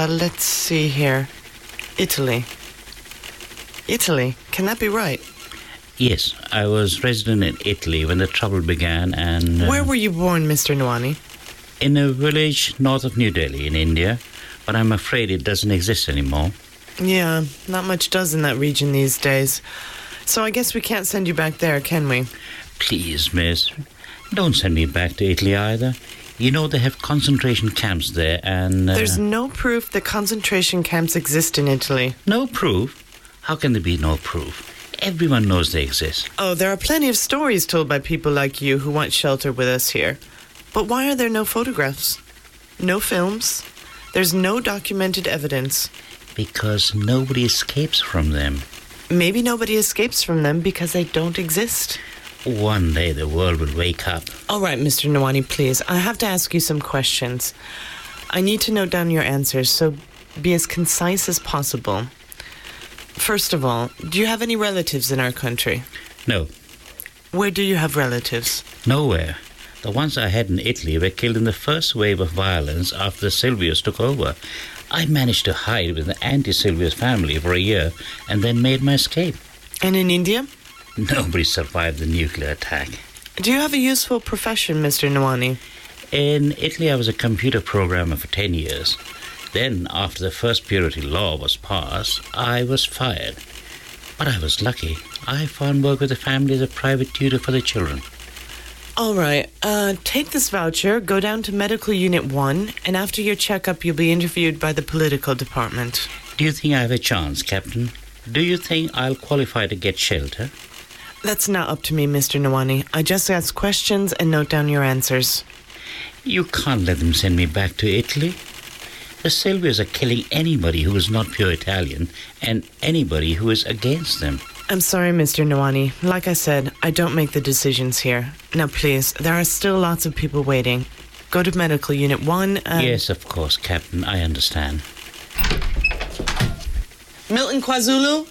let's see here. Italy. Italy, can that be right? Yes, I was resident in Italy when the trouble began and... Where were you born, Mr. Nwani? In a village north of New Delhi in India, but I'm afraid it doesn't exist anymore. Yeah, not much does in that region these days. So I guess we can't send you back there, can we? Please, miss, don't send me back to Italy either. You know they have concentration camps there and... There's no proof that concentration camps exist in Italy. No proof? How can there be no proof? Everyone knows they exist. Oh, there are plenty of stories told by people like you who want shelter with us here. But why are there no photographs? No films? There's no documented evidence. Because nobody escapes from them. Maybe nobody escapes from them because they don't exist. One day the world will wake up. All right, Mr. Nwani, please. I have to ask you some questions. I need to note down your answers, so be as concise as possible. First of all, do you have any relatives in our country? No. Where do you have relatives? Nowhere. The ones I had in Italy were killed in the first wave of violence after the Silvios took over. I managed to hide with the anti-Silvios family for a year and then made my escape. And in India? Nobody survived the nuclear attack. Do you have a useful profession, Mr. Nwani? In Italy, I was a computer programmer for 10 years. Then, after the first purity law was passed, I was fired. But I was lucky. I found work with the family as a private tutor for the children. All right. Take this voucher, go down to Medical Unit 1, and after your checkup, you'll be interviewed by the political department. Do you think I have a chance, Captain? Do you think I'll qualify to get shelter? That's not up to me, Mr. Nwani. I just ask questions and note down your answers. You can't let them send me back to Italy. The Silvios are killing anybody who is not pure Italian and anybody who is against them. I'm sorry, Mr. Nwani. Like I said, I don't make the decisions here. Now, please, there are still lots of people waiting. Go to Medical Unit 1 and... Yes, of course, Captain. I understand. Milton KwaZulu?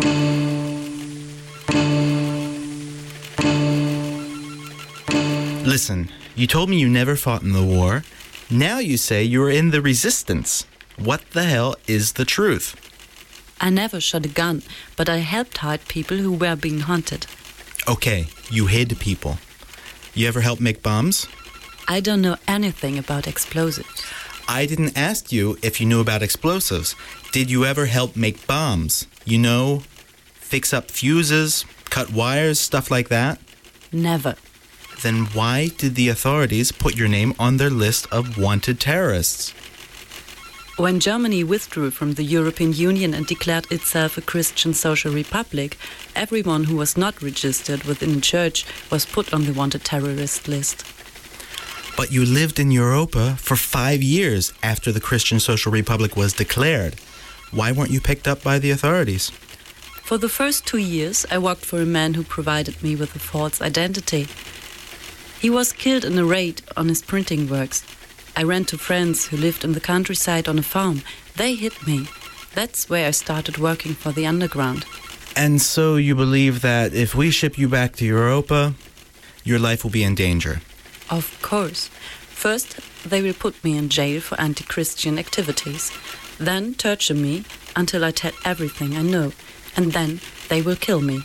Listen, you told me you never fought in the war. Now you say you were in the resistance. What the hell is the truth? I never shot a gun, but I helped hide people who were being hunted. Okay, you hid people. You ever help make bombs? I don't know anything about explosives. I didn't ask you if you knew about explosives. Did you ever help make bombs? You know, fix up fuses, cut wires, stuff like that? Never. Then why did the authorities put your name on their list of wanted terrorists? When Germany withdrew from the European Union and declared itself a Christian social republic, everyone who was not registered within the church was put on the wanted terrorist list. But you lived in Europa for 5 years after the Christian Social Republic was declared. Why weren't you picked up by the authorities? For the first 2 years, I worked for a man who provided me with a false identity. He was killed in a raid on his printing works. I ran to friends who lived in the countryside on a farm. They hid me. That's where I started working for the underground. And so you believe that if we ship you back to Europa, your life will be in danger? Of course. First, they will put me in jail for anti-Christian activities. Then torture me until I tell everything I know. And then they will kill me.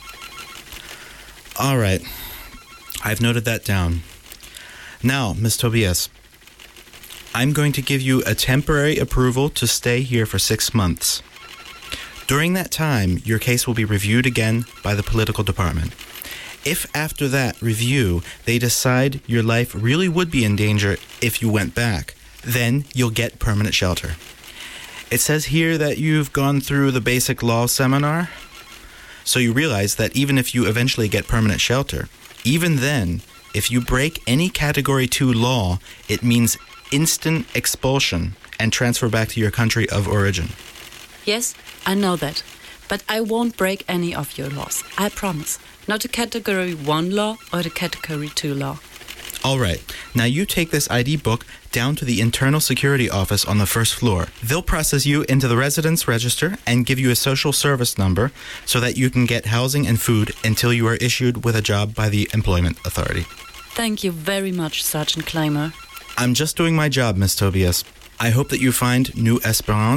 All right. I've noted that down. Now, Ms. Tobias, I'm going to give you a temporary approval to stay here for 6 months. During that time, your case will be reviewed again by the political department. If after that review they decide your life really would be in danger if you went back, then you'll get permanent shelter. It says here that you've gone through the basic law seminar, so you realize that even if you eventually get permanent shelter, even then, if you break any Category 2 law, it means instant expulsion and transfer back to your country of origin. Yes, I know that. But I won't break any of your laws. I promise. Not a Category 1 law or the Category 2 law. All right. Now you take this ID book down to the internal security office on the first floor. They'll process you into the residence register and give you a social service number so that you can get housing and food until you are issued with a job by the employment authority. Thank you very much, Sergeant Clymer. I'm just doing my job, Miss Tobias. I hope that you find New Esperance